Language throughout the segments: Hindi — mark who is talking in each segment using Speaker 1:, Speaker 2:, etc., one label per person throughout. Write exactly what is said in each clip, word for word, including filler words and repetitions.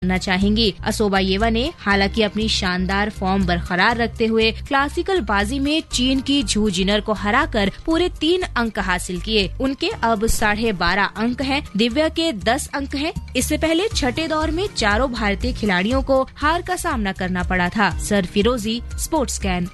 Speaker 1: करना चाहेंगी। असोबायेवा ने हालांकि अपनी शानदार फॉर्म बरकरार रखते हुए क्लासिकल बाजी में चीन की झू जिनर को हराकर पूरे तीन अंक हासिल किए। उनके अब साढ़े बारह अंक हैं, दिव्या के दस अंक हैं। इससे पहले छठे दौर में चारों भारतीय खिलाड़ियों को हार का सामना करना पड़ा था। सर फिरोजी, स्पोर्ट्स कैन।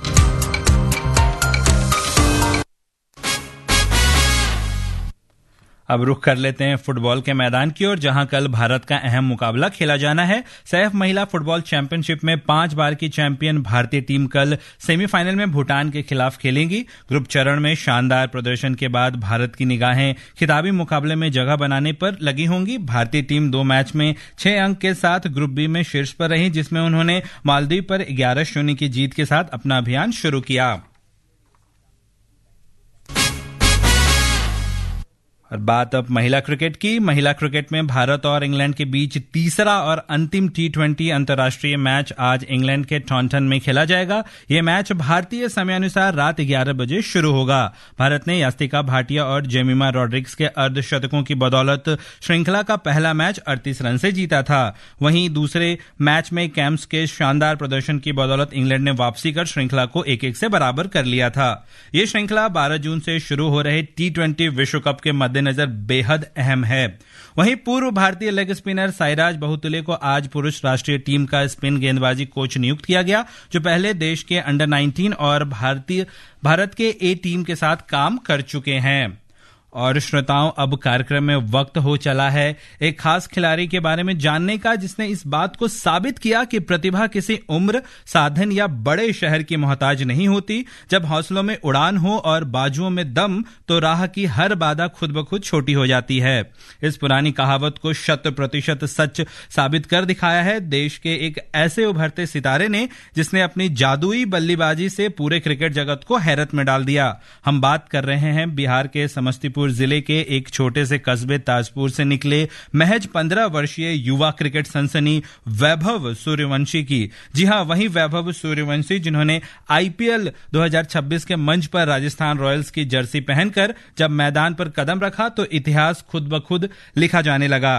Speaker 2: अब रुख कर लेते हैं फुटबॉल के मैदान की ओर, जहां कल भारत का अहम मुकाबला खेला जाना है। सैफ महिला फुटबॉल चैंपियनशिप में पांच बार की चैंपियन भारतीय टीम कल सेमीफाइनल में भूटान के खिलाफ खेलेंगी। ग्रुप चरण में शानदार प्रदर्शन के बाद भारत की निगाहें खिताबी मुकाबले में जगह बनाने पर लगी होंगी। भारतीय टीम दो मैच में छह अंक के साथ ग्रुप बी में शीर्ष पर रही, जिसमें उन्होंने मालदीव पर ग्यारह शून्य की जीत के साथ अपना अभियान शुरू किया। और बात अब महिला क्रिकेट की। महिला क्रिकेट में भारत और इंग्लैंड के बीच तीसरा और अंतिम टी ट्वेंटी अंतर्राष्ट्रीय मैच आज इंग्लैंड के टॉन्टन में खेला जाएगा। यह मैच भारतीय समयानुसार रात ग्यारह बजे शुरू होगा। भारत ने यास्तिका भाटिया और जेमिमा रॉड्रिग्स के अर्धशतकों की बदौलत श्रृंखला का पहला मैच अड़तीस रन से जीता था। वहीं दूसरे मैच में कैम्स के शानदार प्रदर्शन की बदौलत इंग्लैंड ने वापसी कर श्रृंखला को एक एक से बराबर कर लिया था। यह श्रृंखला बारह जून से शुरू हो रहे टी ट्वेंटी विश्व कप के मध्य नजर बेहद अहम है। वहीं पूर्व भारतीय लेग स्पिनर साईराज बहुतुले को आज पुरुष राष्ट्रीय टीम का स्पिन गेंदबाजी कोच नियुक्त किया गया, जो पहले देश के अंडर नाइनटीन और भारतीय भारत के ए टीम के साथ काम कर चुके हैं। और श्रोताओं, अब कार्यक्रम में वक्त हो चला है एक खास खिलाड़ी के बारे में जानने का, जिसने इस बात को साबित किया कि प्रतिभा किसी उम्र, साधन या बड़े शहर की मोहताज नहीं होती। जब हौसलों में उड़ान हो और बाजुओं में दम, तो राह की हर बाधा खुद ब खुद छोटी हो जाती है। इस पुरानी कहावत को शत प्रतिशत सच साबित कर दिखाया है देश के एक ऐसे उभरते सितारे ने, जिसने अपनी जादुई बल्लेबाजी से पूरे क्रिकेट जगत को हैरत में डाल दिया। हम बात कर रहे हैं बिहार के समस्तीपुर जिले के एक छोटे से कस्बे ताजपुर से निकले महज पंद्रह वर्षीय युवा क्रिकेट सनसनी वैभव सूर्यवंशी की। जी हां, वही वैभव सूर्यवंशी जिन्होंने आईपीएल दो हज़ार छब्बीस के मंच पर राजस्थान रॉयल्स की जर्सी पहनकर जब मैदान पर कदम रखा तो इतिहास खुद ब खुद लिखा जाने लगा।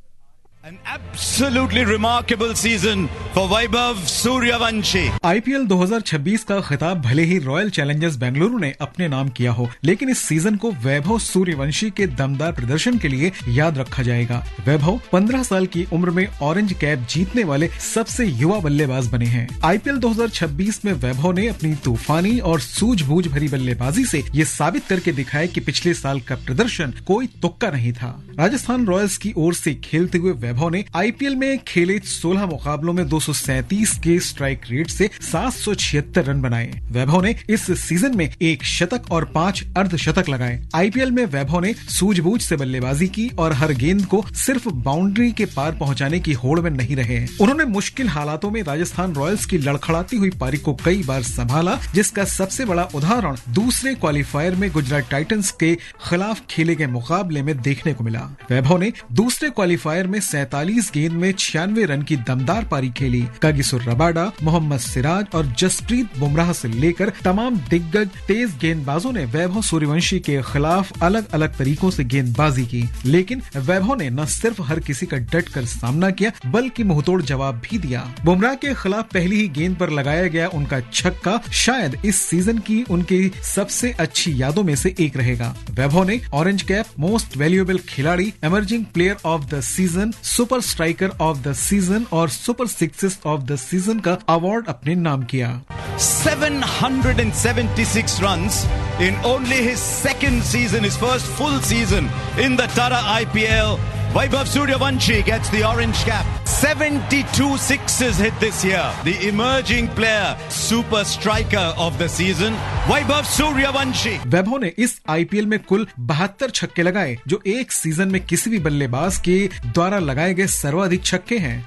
Speaker 3: An absolutely remarkable season for Vaibhav Suryavanshi.
Speaker 4: IPL दो हज़ार छब्बीस का खिताब भले ही रॉयल चैलेंजर्स बेंगलुरु ने अपने नाम किया हो, लेकिन इस सीजन को वैभव सूर्यवंशी के दमदार प्रदर्शन के लिए याद रखा जाएगा। वैभव पंद्रह साल की उम्र में ऑरेंज कैप जीतने वाले सबसे युवा बल्लेबाज बने हैं। आईपीएल दो हज़ार छब्बीस में वैभव ने अपनी तूफानी और सूझबूझ भरी बल्लेबाजी से ये साबित करके दिखाया कि पिछले साल का प्रदर्शन कोई तुक्का नहीं था। राजस्थान रॉयल्स की ओर से खेलते हुए वैभव ने आईपीएल में खेले सोलह मुकाबलों में दो सौ सैंतीस के स्ट्राइक रेट से सात सौ छिहत्तर रन बनाए। वैभव ने इस सीजन में एक शतक और पांच अर्धशतक लगाए। आईपीएल में वैभव ने सूझबूझ से बल्लेबाजी की और हर गेंद को सिर्फ बाउंड्री के पार पहुंचाने की होड़ में नहीं रहे। उन्होंने मुश्किल हालातों में राजस्थान रॉयल्स की लड़खड़ाती हुई पारी को कई बार संभाला, जिसका सबसे बड़ा उदाहरण दूसरे क्वालिफायर में गुजरात टाइटंस के खिलाफ खेले गए मुकाबले में देखने को मिला। वैभव ने दूसरे क्वालिफायर में सैंतालीस गेंद में छियानवे रन की दमदार पारी खेली। कागिसो रबाडा, मोहम्मद सिराज और जसप्रीत बुमराह से लेकर तमाम दिग्गज तेज गेंदबाजों ने वैभव सूर्यवंशी के खिलाफ अलग अलग तरीकों से गेंदबाजी की, लेकिन वैभव ने न सिर्फ हर किसी का डट कर सामना किया, बल्कि मुंहतोड़ जवाब भी दिया। बुमराह के खिलाफ पहली ही गेंद पर लगाया गया उनका छक्का शायद इस सीजन की उनकी सबसे अच्छी यादों में से एक रहेगा। वैभव ने ऑरेंज कैप, मोस्ट वैल्यूएबल खिलाड़ी, emerging player of the season, super striker of the season और super sixes of the season का अवार्ड अपने नाम किया।
Speaker 3: seven hundred seventy-six runs in only his second season, his first full season in the Tara I P L. Vaibhav Suryavanshi gets the orange cap. seventy-two sixes hit this year. The emerging player, super striker of the season, Vaibhav Suryavanshi.
Speaker 4: वैभव ने इस आईपीएल में कुल बहत्तर छक्के लगाए, जो एक सीजन में किसी भी बल्लेबाज के द्वारा लगाए गए सर्वाधिक छक्के हैं।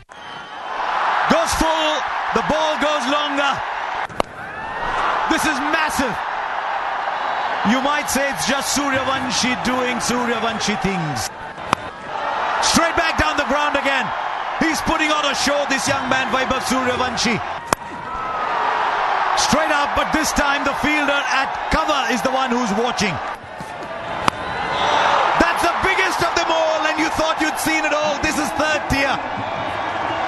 Speaker 3: Goes full, the ball goes longer. This is massive. You might say it's just Suryavanshi doing Suryavanshi things. Straight back down the ground again. He's putting on a show, this young man, Vaibhav Suryavanshi. Straight up, but this time the fielder at cover is the one who's watching. That's the biggest of them all, and you thought you'd seen it all. This is third tier.